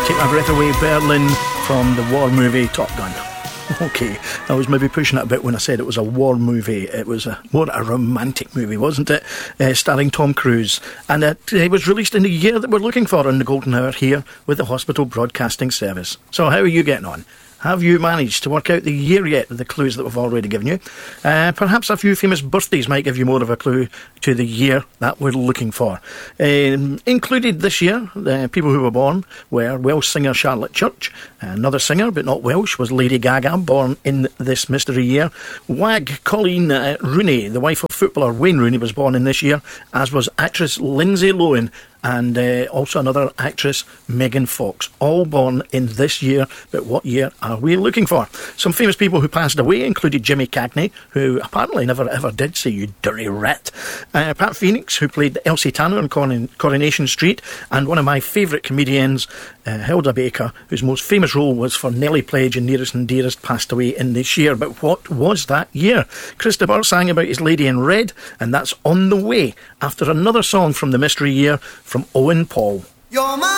Take My Breath Away, Berlin, from the war movie Top Gun. Okay, I was maybe pushing it a bit when I said it was a war movie. It was more a romantic movie, wasn't it? Starring Tom Cruise. And it was released in the year that we're looking for in the golden hour here with the Hospital Broadcasting Service. So how are you getting on? Have you managed to work out the year yet with the clues that we've already given you? Perhaps a few famous birthdays might give you more of a clue to the year that we're looking for. Included this year, the people who were born were Welsh singer Charlotte Church. Another singer, but not Welsh, was Lady Gaga, born in this mystery year. Wag Colleen Rooney, the wife of footballer Wayne Rooney, was born in this year, as was actress Lindsay Lohan, and also another actress, Megan Fox, all born in this year. But what year are we looking for? Some famous people who passed away included Jimmy Cagney, who apparently never ever did say "you dirty rat." Pat Phoenix, who played Elsie Tanner on Coronation Street, and one of my favourite comedians, Hilda Baker, whose most famous role was for Nellie Pledge in Nearest and Dearest, passed away in this year. But what was that year? Christopher sang about his lady in red, and that's On the Way, after another song from the mystery year from Owen Paul.